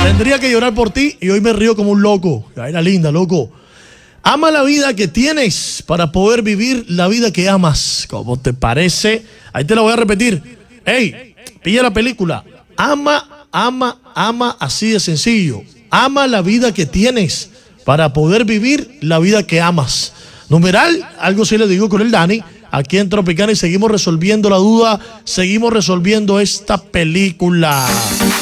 Tendría que llorar por ti y hoy me río como un loco. Era linda, loco. Ama la vida que tienes para poder vivir la vida que amas. ¿Cómo te parece? Ahí te la voy a repetir. Ey, pilla la película. Ama, así de sencillo. Ama la vida que tienes para poder vivir la vida que amas. Numeral, algo sí le digo con el Dani. Aquí en Tropicana y seguimos resolviendo la duda. Seguimos resolviendo esta película.